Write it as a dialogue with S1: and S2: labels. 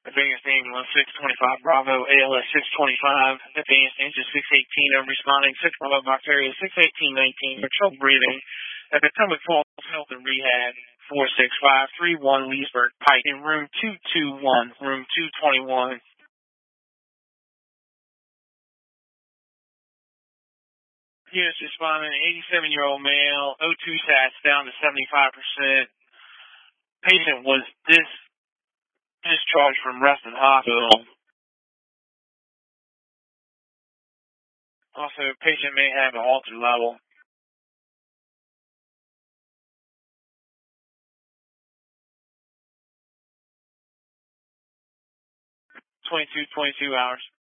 S1: Advanced ambulance 625 Bravo, ALS 625. Advanced engine 618. I'm responding 6 Bravo bacteria 61819. Control breathing. At Potomac Falls Health and Rehab 46531 Leesburg Pike in room 221, room 221. Units responding, 87-year-old male, O2 sats down to 75%. Patient was discharged from Reston Hospital. Also, patient may have an altered level. 22 hours.